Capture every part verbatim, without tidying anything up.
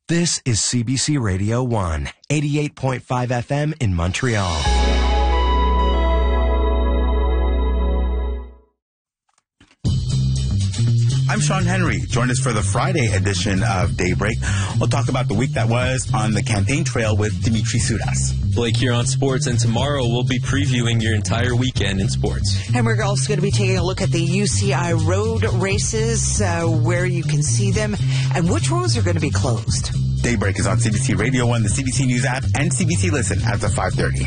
This is C B C Radio one, eighty-eight point five F M in Montreal. I'm Sean Henry. Join us for the Friday edition of Daybreak. We'll talk about the week that was on the campaign trail with Dimitri Soudas. Blake here on sports, and tomorrow we'll be previewing your entire weekend in sports. And we're also going to be taking a look at the U C I road races, uh, where you can see them, and which roads are going to be closed. Daybreak is on C B C Radio one, the C B C News app, and C B C Listen as of five thirty.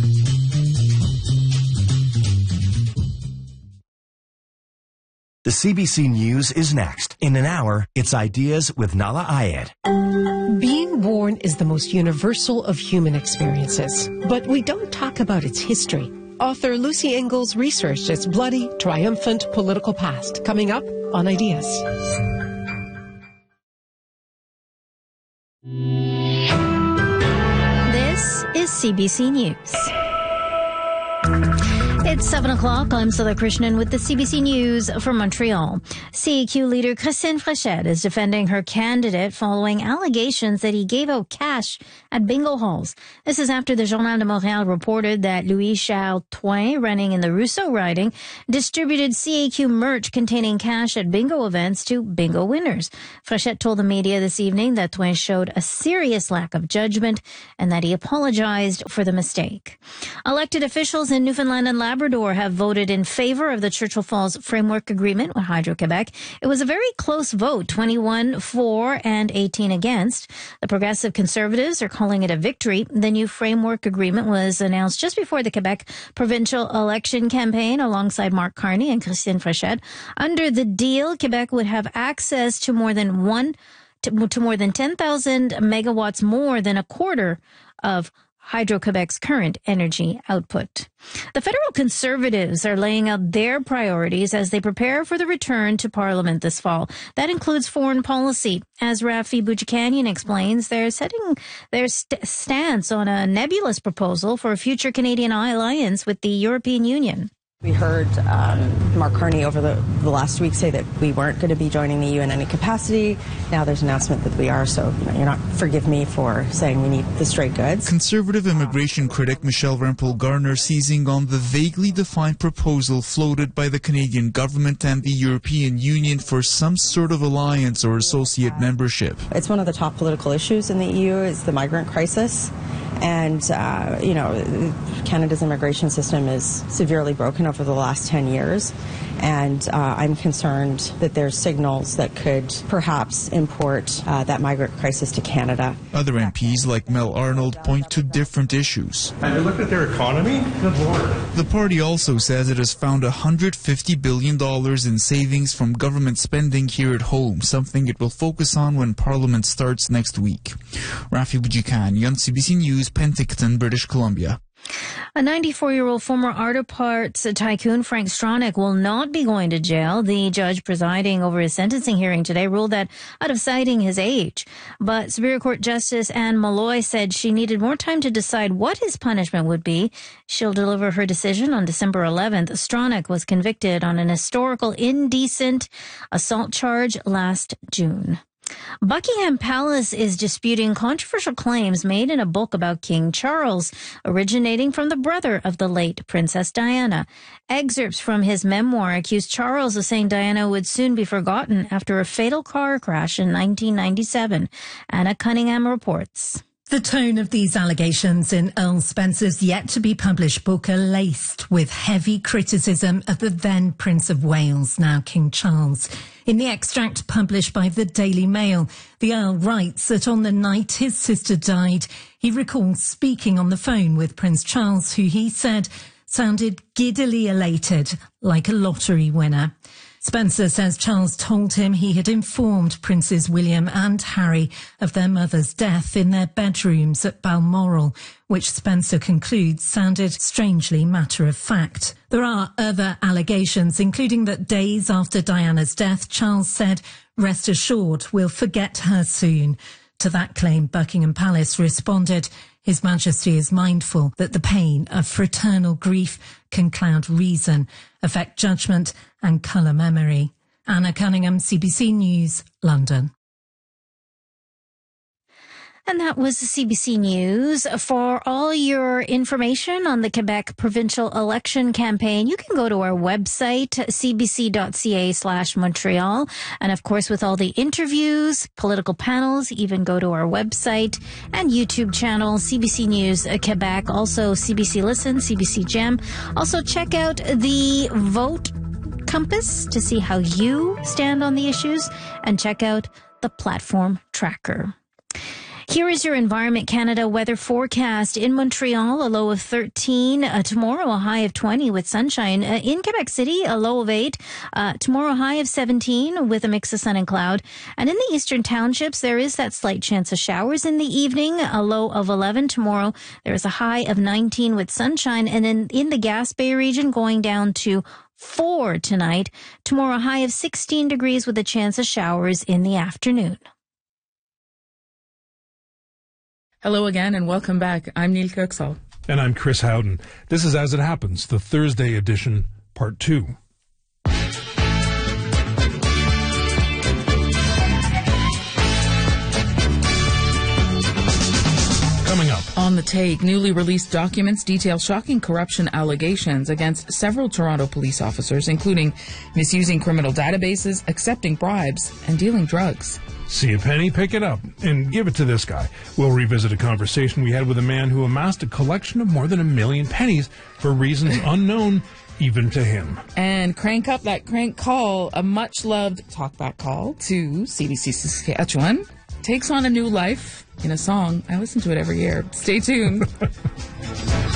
The C B C News is next. In an hour, it's Ideas with Nala Ayed. Being born is the most universal of human experiences, but we don't talk about its history. Author Lucy Ingalls researched its bloody, triumphant political past, coming up on Ideas. This is C B C News. It's seven o'clock. I'm Sala Krishnan with the C B C News from Montreal. C A Q leader Christine Frechette is defending her candidate following allegations that he gave out cash at bingo halls. This is after the Journal de Montréal reported that Louis Charles Toin, running in the Rousseau riding, distributed C A Q merch containing cash at bingo events to bingo winners. Frechette told the media this evening that Toin showed a serious lack of judgment and that he apologized for the mistake. Elected officials in Newfoundland and Labrador Labrador have voted in favor of the Churchill Falls Framework Agreement with Hydro-Quebec. It was a very close vote, twenty-one for and eighteen against. The Progressive Conservatives are calling it a victory. The new framework agreement was announced just before the Quebec provincial election campaign alongside Mark Carney and Christine Frechette. Under the deal, Quebec would have access to more than one to, to more than ten thousand megawatts more than a quarter of Hydro-Quebec's current energy output. The federal Conservatives are laying out their priorities as they prepare for the return to Parliament this fall. That includes foreign policy. As Rafi Boudjikanian explains, they're setting their st- stance on a nebulous proposal for a future Canadian alliance with the European Union. We heard um, Mark Carney over the, the last week say that we weren't going to be joining the E U in any capacity. Now there's an announcement that we are, so you know, you're not, forgive me for saying we need the straight goods. Conservative immigration critic Michelle Rempel-Garner seizing on the vaguely defined proposal floated by the Canadian government and the European Union for some sort of alliance or associate membership. It's one of the top political issues in the E U, is the migrant crisis. And, uh, you know, Canada's immigration system is severely broken over the last ten years. And uh, I'm concerned that there's signals that could perhaps import uh, that migrant crisis to Canada. Other M Ps like Mel Arnold point to different issues. And you look at their economy, good Lord. The party also says it has found one hundred fifty billion dollars in savings from government spending here at home, something it will focus on when Parliament starts next week. Rafi Boudjikanian, C B C News, Penticton, British Columbia. A ninety-four-year-old former auto parts tycoon, Frank Stronach, will not be going to jail. The judge presiding over his sentencing hearing today ruled that out of citing his age. But Superior Court Justice Anne Malloy said she needed more time to decide what his punishment would be. She'll deliver her decision on December eleventh. Stronach was convicted on an historical indecent assault charge last June. Buckingham Palace is disputing controversial claims made in a book about King Charles, originating from the brother of the late Princess Diana. Excerpts from his memoir accuse Charles of saying Diana would soon be forgotten after a fatal car crash in nineteen ninety-seven. Anna Cunningham reports. The tone of these allegations in Earl Spencer's yet-to-be-published book are laced with heavy criticism of the then Prince of Wales, now King Charles. In the extract published by the Daily Mail, the Earl writes that on the night his sister died, he recalls speaking on the phone with Prince Charles, who he said sounded giddily elated, like a lottery winner. Spencer says Charles told him he had informed Princes William and Harry of their mother's death in their bedrooms at Balmoral, which Spencer concludes sounded strangely matter-of-fact. There are other allegations, including that days after Diana's death, Charles said, "Rest assured, we'll forget her soon." To that claim, Buckingham Palace responded, "His Majesty is mindful that the pain of fraternal grief can cloud reason, affect judgment and colour memory." Anna Cunningham, C B C News, London. And that was the C B C News. For all your information on the Quebec provincial election campaign, you can go to our website, c b c dot c a slash Montreal. And of course, with all the interviews, political panels, even go to our website and YouTube channel, C B C News Quebec. Also, C B C Listen, C B C Gem. Also, check out the Vote Compass to see how you stand on the issues, and check out the Platform Tracker. Here is your Environment Canada weather forecast. In Montreal, a low of thirteen. Uh, tomorrow, a high of twenty with sunshine. Uh, in Quebec City, a low of eight. Uh, tomorrow, a high of seventeen with a mix of sun and cloud. And in the eastern townships, there is that slight chance of showers in the evening, a low of eleven. Tomorrow, there is a high of nineteen with sunshine. And in, in the Gaspé region, going down to four tonight. Tomorrow, a high of sixteen degrees with a chance of showers in the afternoon. Hello again and welcome back. I'm Neil Kirksall. And I'm Chris Howden. This is As It Happens, the Thursday edition, part two. Coming up. On the take, newly released documents detail shocking corruption allegations against several Toronto police officers, including misusing criminal databases, accepting bribes, and dealing drugs. See a penny, pick it up, and give it to this guy. We'll revisit a conversation we had with a man who amassed a collection of more than a million pennies for reasons unknown even to him. And crank up that crank call, a much-loved talkback call to C B C Saskatchewan, takes on a new life in a song. I listen to it every year. Stay tuned.